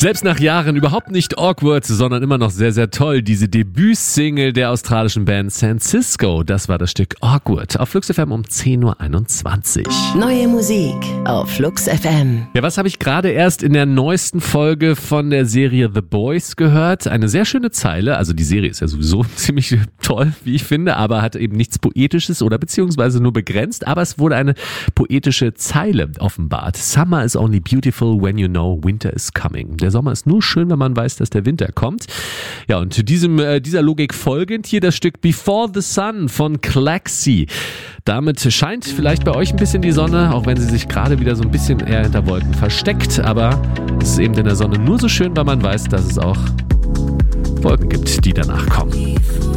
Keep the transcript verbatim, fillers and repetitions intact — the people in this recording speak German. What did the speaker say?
Selbst nach Jahren überhaupt nicht awkward, sondern immer noch sehr, sehr toll. Diese Debütsingle der australischen Band San Cisco, das war das Stück Awkward. Auf Flux F M um zehn Uhr einundzwanzig. Neue Musik auf Flux F M. Ja, was habe ich gerade erst in der neuesten Folge von der Serie The Boys gehört? Eine sehr schöne Zeile, also die Serie ist ja sowieso ziemlich toll, wie ich finde, aber hat eben nichts Poetisches oder beziehungsweise nur begrenzt, aber es wurde eine poetische Zeile offenbart. Summer is only beautiful when you know winter is coming. Der Sommer ist nur schön, wenn man weiß, dass der Winter kommt. Ja, und diesem, äh, dieser Logik folgend hier das Stück Before the Sun von Klaxi. Damit scheint vielleicht bei euch ein bisschen die Sonne, auch wenn sie sich gerade wieder so ein bisschen eher hinter Wolken versteckt. Aber es ist eben in der Sonne nur so schön, weil man weiß, dass es auch Wolken gibt, die danach kommen.